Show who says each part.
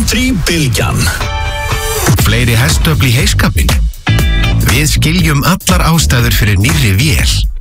Speaker 1: Country-bylgjan.
Speaker 2: Fleiri hestöfl í heyskapinn? Við skiljum allar ástæður fyrir nýrri vél.